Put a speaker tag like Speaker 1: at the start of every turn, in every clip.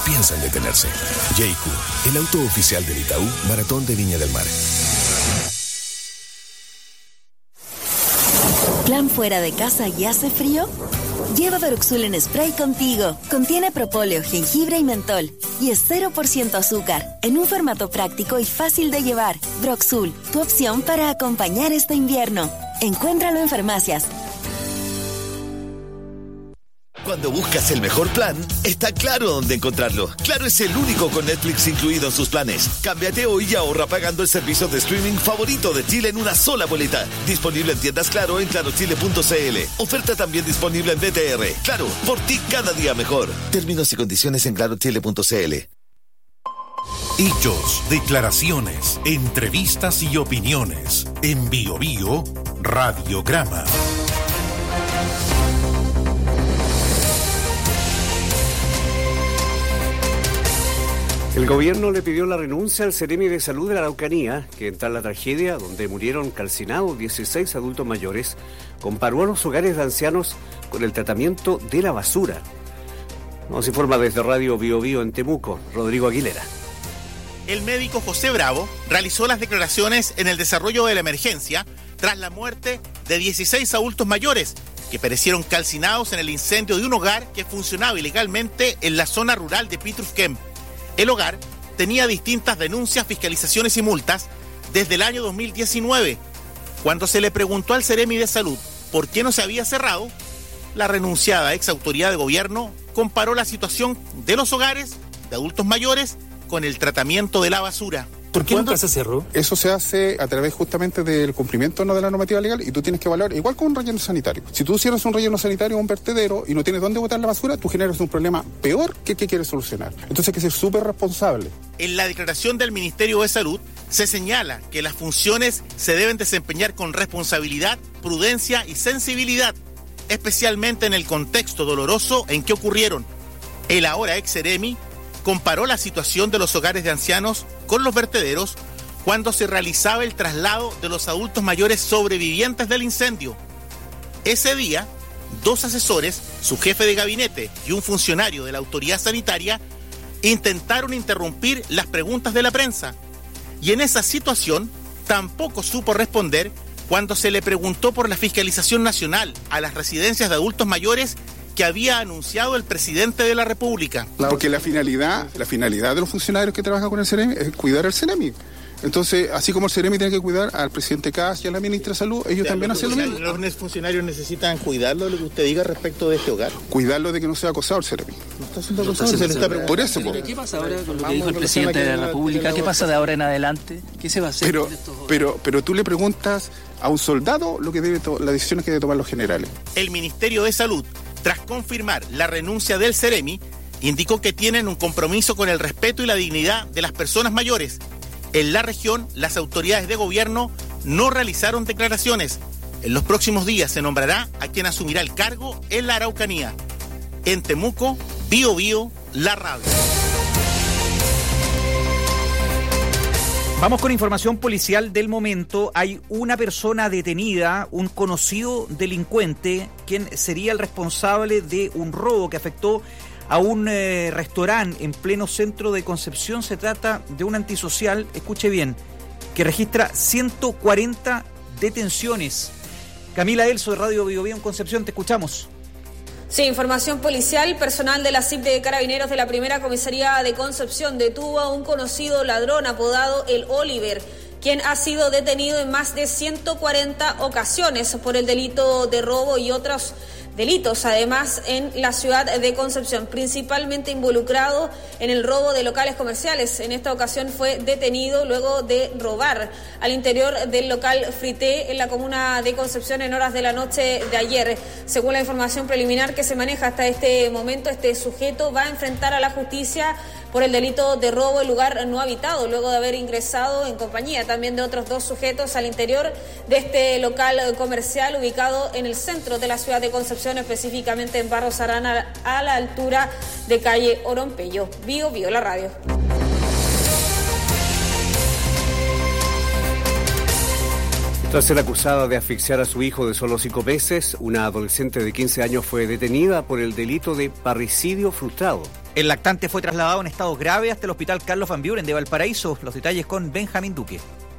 Speaker 1: piensa en detenerse. JQ, el auto oficial del Itaú Maratón de Viña del Mar.
Speaker 2: ¿Plan fuera de casa y hace frío? Lleva Broxul en spray contigo. Contiene propóleo, jengibre y mentol. Y es 0% azúcar, en un formato práctico y fácil de llevar. Broxul, tu opción para acompañar este invierno. Encuéntralo en farmacias.
Speaker 3: Cuando buscas el mejor plan, está Claro dónde encontrarlo. Claro es el único con Netflix incluido en sus planes. Cámbiate hoy y ahorra pagando el servicio de streaming favorito de Chile en una sola boleta. Disponible en tiendas Claro en clarochile.cl. Oferta también disponible en BTR. Claro, por ti cada día mejor. Términos y condiciones en clarochile.cl.
Speaker 4: Hechos, declaraciones, entrevistas y opiniones. En Bio Bio, Radiograma.
Speaker 5: El gobierno le pidió la renuncia al Seremi de Salud de la Araucanía, que tras la tragedia donde murieron calcinados 16 adultos mayores, comparó a los hogares de ancianos con el tratamiento de la basura. Nos informa desde Radio Bio Bio en Temuco, Rodrigo Aguilera.
Speaker 6: El médico José Bravo realizó las declaraciones en el desarrollo de la emergencia tras la muerte de 16 adultos mayores que perecieron calcinados en el incendio de un hogar que funcionaba ilegalmente en la zona rural de Pitrufquén. El hogar tenía distintas denuncias, fiscalizaciones y multas desde el año 2019. Cuando se le preguntó al Seremi de Salud por qué no se había cerrado, la renunciada ex autoridad de gobierno comparó la situación de los hogares de adultos mayores con el tratamiento de la basura.
Speaker 7: ¿Por qué nunca se cerró? Eso se hace a través justamente del cumplimiento no de la normativa legal y tú tienes que evaluar, igual con un relleno sanitario. Si tú cierras un relleno sanitario o un vertedero y no tienes dónde botar la basura, tú generas un problema peor que el que quieres solucionar. Entonces hay que ser súper responsable.
Speaker 6: En la declaración del Ministerio de Salud se señala que las funciones se deben desempeñar con responsabilidad, prudencia y sensibilidad, especialmente en el contexto doloroso en que ocurrieron. El ahora ex Seremi comparó la situación de los hogares de ancianos con los vertederos cuando se realizaba el traslado de los adultos mayores sobrevivientes del incendio. Ese día, 2 asesores, su jefe de gabinete y un funcionario de la autoridad sanitaria intentaron interrumpir las preguntas de la prensa. Y en esa situación tampoco supo responder cuando se le preguntó por la fiscalización nacional a las residencias de adultos mayores que había anunciado el presidente de la República.
Speaker 7: Porque la finalidad de los funcionarios que trabajan con el Seremi es cuidar al Seremi. Entonces, así como el Seremi tiene que cuidar al presidente Kast y a la ministra de Salud, ellos también hacen lo mismo.
Speaker 6: ¿Los funcionarios necesitan cuidarlo de lo que usted diga respecto de este hogar?
Speaker 7: Cuidarlo de que no sea acosado el Seremi.
Speaker 6: No está siendo acosado, se le está preguntando.
Speaker 7: Por eso,
Speaker 8: ¿Pero qué pasa ahora con lo que dijo el presidente de la República? ¿Qué pasa de ahora en adelante? ¿Qué se va a hacer?
Speaker 7: Pero tú le preguntas a un soldado lo que las decisiones que debe tomar los generales.
Speaker 6: El Ministerio de Salud, tras confirmar la renuncia del Seremi, indicó que tienen un compromiso con el respeto y la dignidad de las personas mayores. En la región, las autoridades de gobierno no realizaron declaraciones. En los próximos días se nombrará a quien asumirá el cargo en la Araucanía. En Temuco, Bio Bio, la radio.
Speaker 9: Vamos con información policial del momento. Hay una persona detenida, un conocido delincuente, quien sería el responsable de un robo que afectó a un restaurante en pleno centro de Concepción. Se trata de un antisocial, escuche bien, que registra 140 detenciones. Camila Elso de Radio Bio Bio en Concepción, te escuchamos.
Speaker 10: Sí, información policial. Personal de la CIP de Carabineros de la Primera Comisaría de Concepción detuvo a un conocido ladrón apodado El Oliver, quien ha sido detenido en más de 140 ocasiones por el delito de robo y otros delitos, además en la ciudad de Concepción, principalmente involucrado en el robo de locales comerciales. En esta ocasión fue detenido luego de robar al interior del local Frité en la comuna de Concepción en horas de la noche de ayer. Según la información preliminar que se maneja hasta este momento, este sujeto va a enfrentar a la justicia por el delito de robo en lugar no habitado, luego de haber ingresado en compañía también de otros 2 sujetos al interior de este local comercial ubicado en el centro de la ciudad de Concepción, específicamente en Barros Arana, a la altura de calle Orompeyo. Bio Bio, la radio.
Speaker 5: Tras ser acusada de asfixiar a su hijo de solo 5 meses, una adolescente de 15 años fue detenida por el delito de parricidio frustrado.
Speaker 9: El lactante fue trasladado en estado grave hasta el hospital Carlos Van Buren de Valparaíso. Los detalles con Benjamín Duque.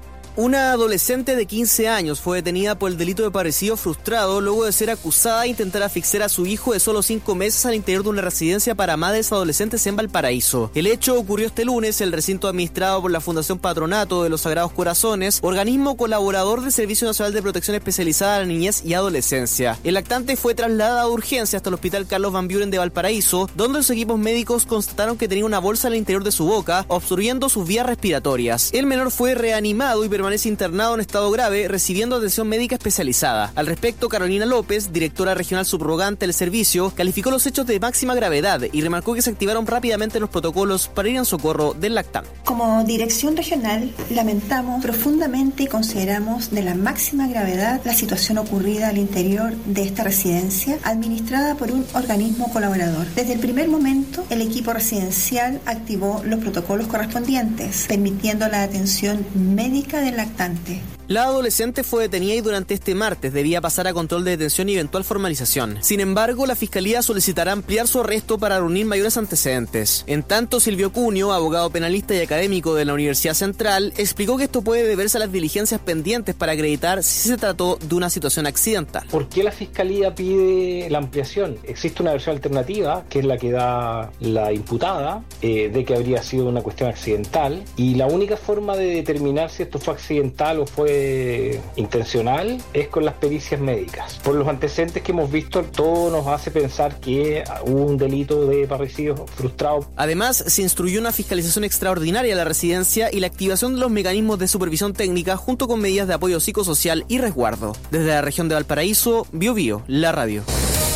Speaker 11: Una adolescente de 15 años fue detenida por el delito de parricidio frustrado luego de ser acusada de intentar asfixiar a su hijo de solo 5 meses al interior de una residencia para madres adolescentes en Valparaíso. El hecho ocurrió este lunes en el recinto administrado por la Fundación Patronato de los Sagrados Corazones, organismo colaborador del Servicio Nacional de Protección Especializada a la Niñez y Adolescencia. El lactante fue trasladada a urgencia hasta el hospital Carlos Van Buren de Valparaíso, donde los equipos médicos constataron que tenía una bolsa al interior de su boca, obstruyendo sus vías respiratorias. El menor fue reanimado y permanece internado en estado grave, recibiendo atención médica especializada. Al respecto, Carolina López, directora regional subrogante del servicio, calificó los hechos de máxima gravedad y remarcó que se activaron rápidamente los protocolos para ir en socorro del lactante.
Speaker 12: Como dirección regional, lamentamos profundamente y consideramos de la máxima gravedad la situación ocurrida al interior de esta residencia, administrada por un organismo colaborador. Desde el primer momento, el equipo residencial activó los protocolos correspondientes, permitiendo la atención médica del lactante.
Speaker 11: La adolescente fue detenida y durante este martes debía pasar a control de detención y eventual formalización. Sin embargo, la Fiscalía solicitará ampliar su arresto para reunir mayores antecedentes. En tanto, Silvio Cunio, abogado penalista y académico de la Universidad Central, explicó que esto puede deberse a las diligencias pendientes para acreditar si se trató de una situación accidental.
Speaker 13: ¿Por qué la Fiscalía pide la ampliación? Existe una versión alternativa, que es la que da la imputada, de que habría sido una cuestión accidental, y la única forma de determinar si esto fue accidental o fue intencional es con las pericias médicas. Por los antecedentes que hemos visto, todo nos hace pensar que hubo un delito de parricidio frustrado.
Speaker 11: Además, se instruyó una fiscalización extraordinaria a la residencia y la activación de los mecanismos de supervisión técnica junto con medidas de apoyo psicosocial y resguardo. Desde la región de Valparaíso, BioBio, la radio.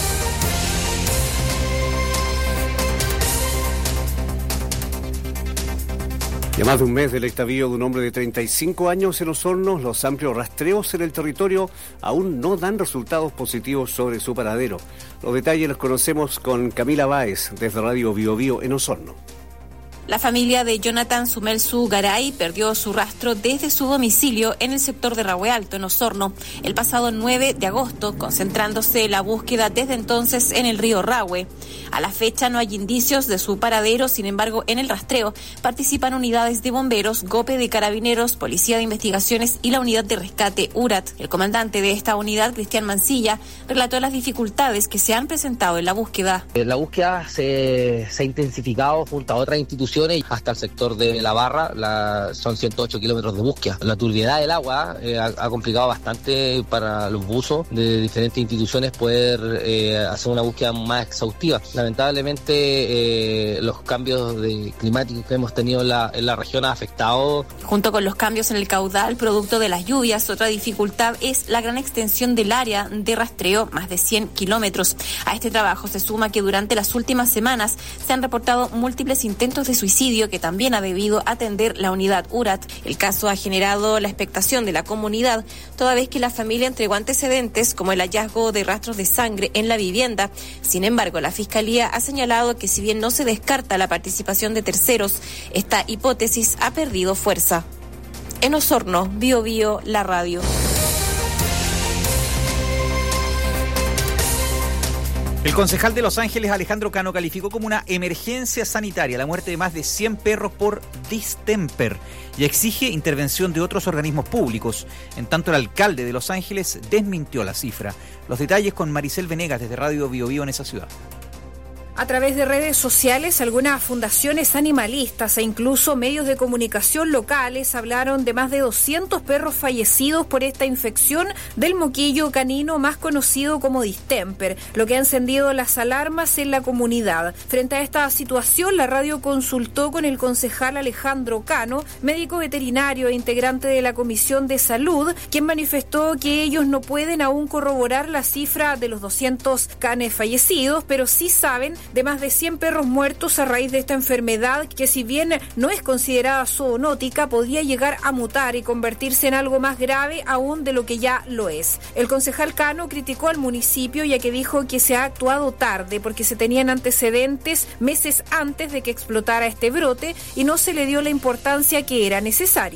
Speaker 5: Y a más de un mes del extravío de un hombre de 35 años en Osorno, los amplios rastreos en el territorio aún no dan resultados positivos sobre su paradero. Los detalles los conocemos con Camila Báez, desde Radio BioBio en Osorno.
Speaker 14: La familia de Jonathan Sumelsu Garay perdió su rastro desde su domicilio en el sector de Rahue Alto, en Osorno, el pasado 9 de agosto, concentrándose la búsqueda desde entonces en el río Rahue. A la fecha no hay indicios de su paradero, sin embargo, en el rastreo participan unidades de bomberos, GOPE de Carabineros, Policía de Investigaciones y la unidad de rescate URAT. El comandante de esta unidad, Cristian Mancilla, relató las dificultades que se han presentado en la búsqueda.
Speaker 15: La búsqueda se ha intensificado junto a otras instituciones hasta el sector de La Barra, son 108 kilómetros de búsqueda. La turbiedad del agua ha complicado bastante para los buzos de diferentes instituciones poder hacer una búsqueda más exhaustiva. Lamentablemente los cambios climáticos que hemos tenido en la región ha afectado.
Speaker 14: Junto con los cambios en el caudal producto de las lluvias, otra dificultad es la gran extensión del área de rastreo, más de 100 kilómetros. A este trabajo se suma que durante las últimas semanas se han reportado múltiples intentos de suicidio que también ha debido atender la unidad URAT. El caso ha generado la expectación de la comunidad, toda vez que la familia entregó antecedentes como el hallazgo de rastros de sangre en la vivienda. Sin embargo, la Fiscalía ha señalado que si bien no se descarta la participación de terceros, esta hipótesis ha perdido fuerza. En Osorno, BioBio, la radio.
Speaker 9: El concejal de Los Ángeles, Alejandro Cano, calificó como una emergencia sanitaria la muerte de más de 100 perros por distemper y exige intervención de otros organismos públicos. En tanto, el alcalde de Los Ángeles desmintió la cifra. Los detalles con Maricel Venegas desde Radio BioBio en esa ciudad.
Speaker 16: A través de redes sociales, algunas fundaciones animalistas e incluso medios de comunicación locales hablaron de más de 200 perros fallecidos por esta infección del moquillo canino más conocido como distemper, lo que ha encendido las alarmas en la comunidad. Frente a esta situación, la radio consultó con el concejal Alejandro Cano, médico veterinario e integrante de la Comisión de Salud, quien manifestó que ellos no pueden aún corroborar la cifra de los 200 canes fallecidos, pero sí saben de más de 100 perros muertos a raíz de esta enfermedad que, si bien no es considerada zoonótica, podría llegar a mutar y convertirse en algo más grave aún de lo que ya lo es. El concejal Cano criticó al municipio, ya que dijo que se ha actuado tarde porque se tenían antecedentes meses antes de que explotara este brote y no se le dio la importancia que era necesaria.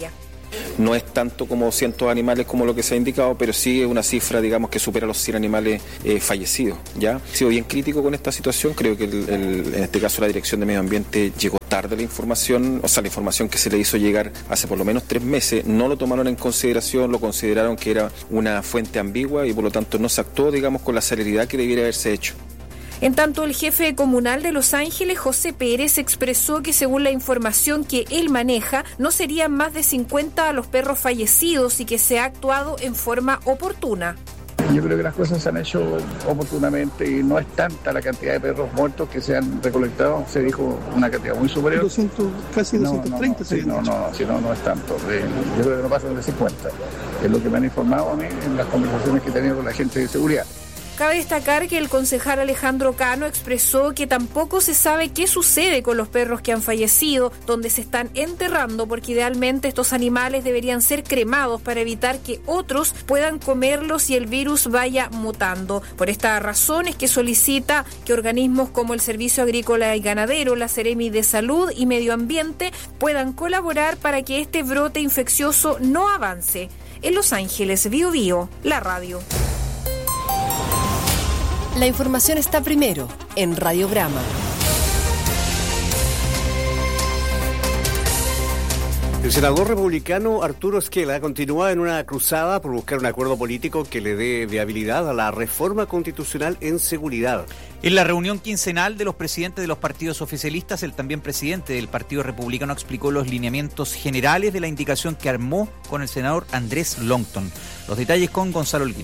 Speaker 17: No es tanto como cientos de animales como lo que se ha indicado, pero sí es una cifra, digamos, que supera los 100 animales fallecidos, ¿ya? He sido bien crítico con esta situación, creo que en este caso la Dirección de Medio Ambiente llegó tarde la información, o sea, la información que se le hizo llegar hace por lo menos 3 meses, no lo tomaron en consideración, lo consideraron que era una fuente ambigua y por lo tanto no se actuó, digamos, con la celeridad que debiera haberse hecho.
Speaker 16: En tanto, el jefe comunal de Los Ángeles, José Pérez, expresó que según la información que él maneja, no serían más de 50 los perros fallecidos y que se ha actuado en forma oportuna.
Speaker 18: Yo creo que las cosas se han hecho oportunamente y no es tanta la cantidad de perros muertos que se han recolectado. Se dijo una cantidad muy superior.
Speaker 19: 200, casi 230.
Speaker 18: No es tanto. Yo creo que no pasan de 50. Es lo que me han informado a mí en las conversaciones que he tenido con la gente de seguridad.
Speaker 16: Cabe destacar que el concejal Alejandro Cano expresó que tampoco se sabe qué sucede con los perros que han fallecido, dónde se están enterrando, porque idealmente estos animales deberían ser cremados para evitar que otros puedan comerlos y el virus vaya mutando. Por esta razón es que solicita que organismos como el Servicio Agrícola y Ganadero, la Seremi de Salud y Medio Ambiente puedan colaborar para que este brote infeccioso no avance. En Los Ángeles, Bío Bío, la radio.
Speaker 20: La información está primero en Radiograma.
Speaker 5: El senador republicano Arturo Esquela continúa en una cruzada por buscar un acuerdo político que le dé viabilidad a la reforma constitucional en seguridad.
Speaker 9: En la reunión quincenal de los presidentes de los partidos oficialistas, el también presidente del Partido Republicano explicó los lineamientos generales de la indicación que armó con el senador Andrés Longton. Los detalles con Gonzalo Holguín.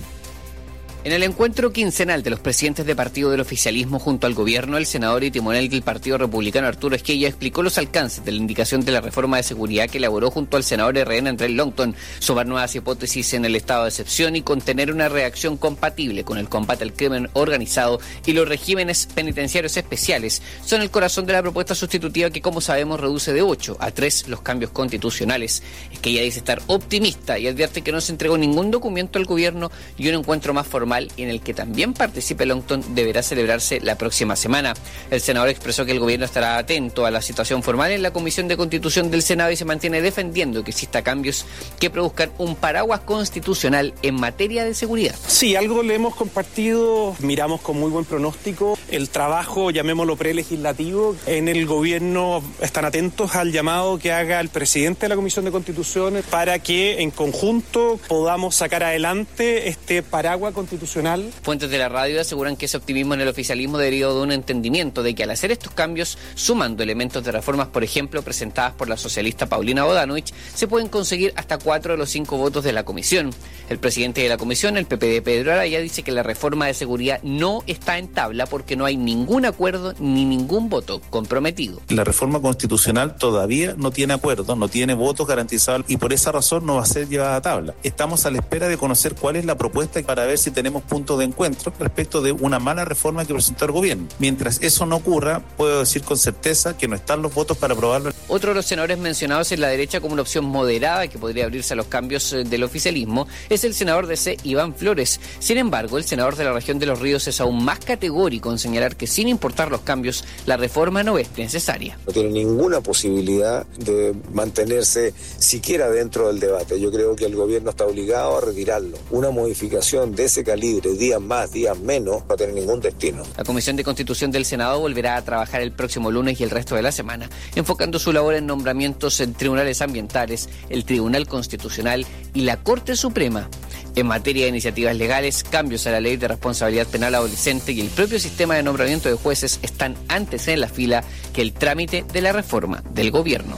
Speaker 21: En el encuentro quincenal de los presidentes de partido del oficialismo junto al gobierno, el senador y timonel del Partido Republicano Arturo Esquella explicó los alcances de la indicación de la reforma de seguridad que elaboró junto al senador RN Andrés Longton, sumar nuevas hipótesis en el estado de excepción y contener una reacción compatible con el combate al crimen organizado y los regímenes penitenciarios especiales. Son el corazón de la propuesta sustitutiva que, como sabemos, reduce de 8 a 3 los cambios constitucionales. Esquella dice estar optimista y advierte que no se entregó ningún documento al gobierno y un encuentro más formal y en el que también participe Longton deberá celebrarse la próxima semana. El senador expresó que el gobierno estará atento a la situación formal en la Comisión de Constitución del Senado y se mantiene defendiendo que exista cambios que produzcan un paraguas constitucional en materia de seguridad.
Speaker 22: Sí, algo le hemos compartido, miramos con muy buen pronóstico el trabajo, llamémoslo prelegislativo. En el gobierno están atentos al llamado que haga el presidente de la Comisión de Constitución para que en conjunto podamos sacar adelante este paraguas constitucional.
Speaker 21: Fuentes de la radio aseguran que ese optimismo en el oficialismo derivó de un entendimiento de que al hacer estos cambios, sumando elementos de reformas, por ejemplo, presentadas por la socialista Paulina Bodanovich, se pueden conseguir hasta 4 de los 5 votos de la comisión. El presidente de la comisión, el PPD Pedro Araya, dice que la reforma de seguridad no está en tabla porque no hay ningún acuerdo ni ningún voto comprometido.
Speaker 23: La reforma constitucional todavía no tiene acuerdo, no tiene votos garantizados y por esa razón no va a ser llevada a tabla. Estamos a la espera de conocer cuál es la propuesta para ver si tenemos puntos de encuentro respecto de una mala reforma que presentó el gobierno. Mientras eso no ocurra, puedo decir con certeza que no están los votos para aprobarlo.
Speaker 21: Otro de los senadores mencionados en la derecha como una opción moderada que podría abrirse a los cambios del oficialismo es el senador de C, Iván Flores. Sin embargo, el senador de la región de Los Ríos es aún más categórico en señalar que sin importar los cambios, la reforma no es necesaria.
Speaker 24: No tiene ninguna posibilidad de mantenerse siquiera dentro del debate. Yo creo que el gobierno está obligado a retirarlo. Una modificación de ese calibre, días más, días menos, no va a tener ningún destino.
Speaker 21: La Comisión de Constitución del Senado volverá a trabajar el próximo lunes y el resto de la semana, enfocando su labor en nombramientos en tribunales ambientales, el Tribunal Constitucional y la Corte Suprema. En materia de iniciativas legales, cambios a la Ley de Responsabilidad Penal Adolescente y el propio sistema de nombramiento de jueces están antes en la fila que el trámite de la reforma del gobierno.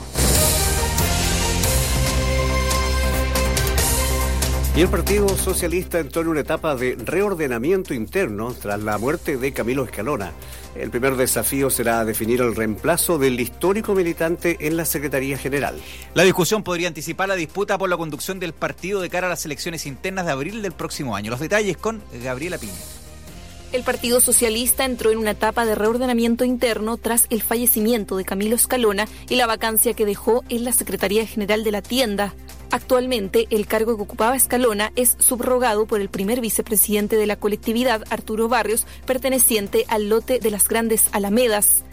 Speaker 5: Y el Partido Socialista entró en una etapa de reordenamiento interno tras la muerte de Camilo Escalona. El primer desafío será definir el reemplazo del histórico militante en la Secretaría General.
Speaker 9: La discusión podría anticipar la disputa por la conducción del partido de cara a las elecciones internas de abril del próximo año. Los detalles con Gabriela Piña.
Speaker 25: El Partido Socialista entró en una etapa de reordenamiento interno tras el fallecimiento de Camilo Escalona y la vacancia que dejó en la Secretaría General de la tienda. Actualmente, el cargo que ocupaba Escalona es subrogado por el primer vicepresidente de la colectividad, Arturo Barrios, perteneciente al lote de las Grandes Alamedas.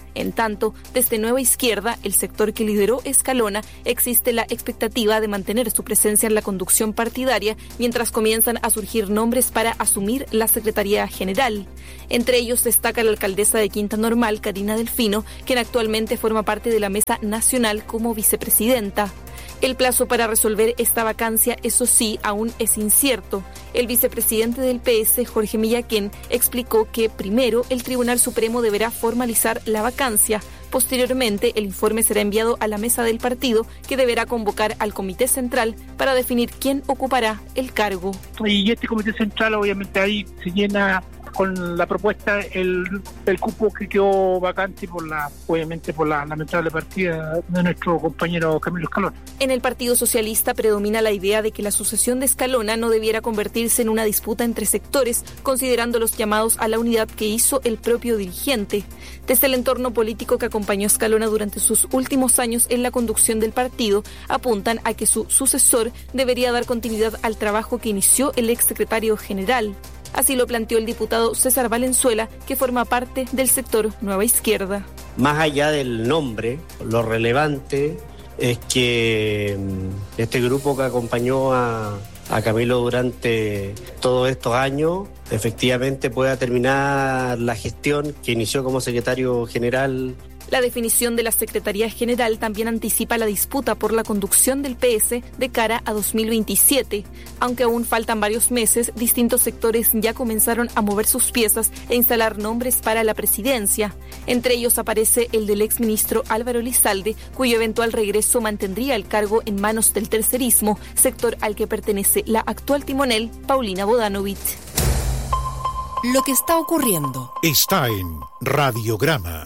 Speaker 25: En tanto, desde Nueva Izquierda, el sector que lideró Escalona, existe la expectativa de mantener su presencia en la conducción partidaria mientras comienzan a surgir nombres para asumir la Secretaría General. Entre ellos destaca la alcaldesa de Quinta Normal, Karina Delfino, quien actualmente forma parte de la Mesa Nacional como vicepresidenta. El plazo para resolver esta vacancia, eso sí, aún es incierto. El vicepresidente del PS, Jorge Millaquén, explicó que primero el Tribunal Supremo deberá formalizar la vacancia. Posteriormente, el informe será enviado a la mesa del partido, que deberá convocar al Comité Central para definir quién ocupará el cargo.
Speaker 19: Y este Comité Central, obviamente, ahí se llena con la propuesta el cupo que quedó vacante obviamente por la lamentable partida de nuestro compañero Camilo Escalona.
Speaker 25: En el Partido Socialista predomina la idea de que la sucesión de Escalona no debiera convertirse en una disputa entre sectores, considerando los llamados a la unidad que hizo el propio dirigente. Desde el entorno político que acompañó a Escalona durante sus últimos años en la conducción del partido, apuntan a que su sucesor debería dar continuidad al trabajo que inició el exsecretario general. Así lo planteó el diputado César Valenzuela, que forma parte del sector Nueva Izquierda.
Speaker 1: Más allá del nombre, lo relevante es que este grupo que acompañó a Camilo durante todos estos años efectivamente pueda terminar la gestión que inició como secretario general.
Speaker 25: La definición de la Secretaría General también anticipa la disputa por la conducción del PS de cara a 2027. Aunque aún faltan varios meses, distintos sectores ya comenzaron a mover sus piezas e instalar nombres para la presidencia. Entre ellos aparece el del exministro Álvaro Elizalde, cuyo eventual regreso mantendría el cargo en manos del tercerismo, sector al que pertenece la actual timonel Paulina Bodanovich.
Speaker 20: Lo que está ocurriendo
Speaker 2: está en Radiograma.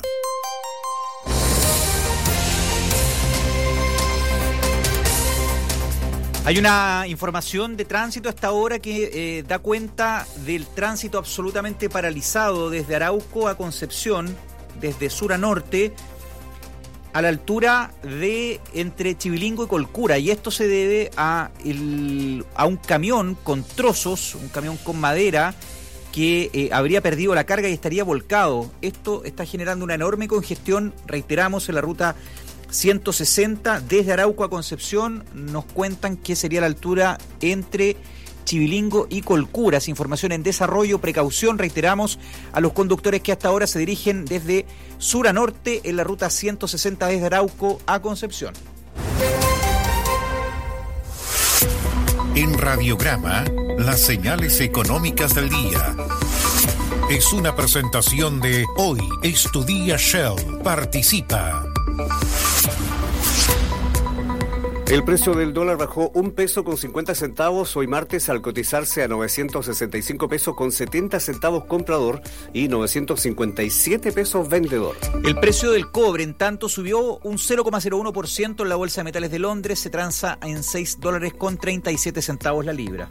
Speaker 9: Hay una información de tránsito a esta hora que da cuenta del tránsito absolutamente paralizado desde Arauco a Concepción, desde sur a norte, a la altura de entre Chivilingo y Colcura. Y esto se debe a un camión con trozos, un camión con madera, que habría perdido la carga y estaría volcado. Esto está generando una enorme congestión, reiteramos, en la ruta 160 desde Arauco a Concepción. Nos cuentan que sería la altura entre Chivilingo y Colcura. Información en desarrollo, precaución, reiteramos a los conductores que hasta ahora se dirigen desde sur a norte en la ruta 160 desde Arauco a Concepción.
Speaker 2: En Radiograma, las señales económicas del día. Es una presentación de Hoy es tu día Shell. Participa.
Speaker 5: El precio del dólar bajó 1 peso con 50 centavos hoy martes al cotizarse a 965 pesos con 70 centavos comprador y 957 pesos vendedor.
Speaker 9: El precio del cobre, en tanto, subió un 0,01% en la Bolsa de Metales de Londres. Se transa en $6 con 37 centavos la libra.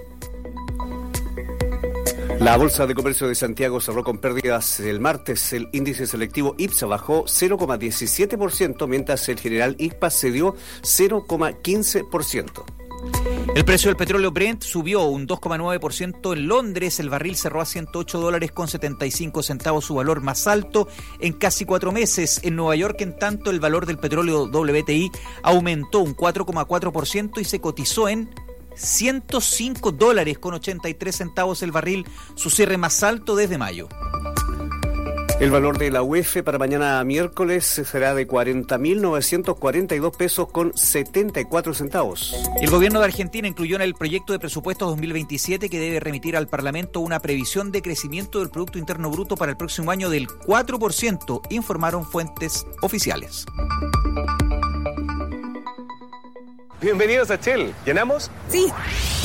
Speaker 5: La Bolsa de Comercio de Santiago cerró con pérdidas el martes. El índice selectivo IPSA bajó 0,17%, mientras el general ICPA cedió 0,15%.
Speaker 9: El precio del petróleo Brent subió un 2,9% en Londres. El barril cerró a $108 con 75 centavos, su valor más alto en casi 4 meses. En Nueva York, en tanto, el valor del petróleo WTI aumentó un 4,4% y se cotizó en $105 con 83 centavos el barril, su cierre más alto desde mayo.
Speaker 5: El valor de la UEF para mañana miércoles será de 40.942 pesos con 74 centavos.
Speaker 9: El gobierno de Argentina incluyó en el proyecto de presupuesto 2027 que debe remitir al Parlamento una previsión de crecimiento del Producto Interno Bruto para el próximo año del 4%, informaron fuentes oficiales.
Speaker 3: Bienvenidos a Shell. ¿Llenamos?
Speaker 4: Sí.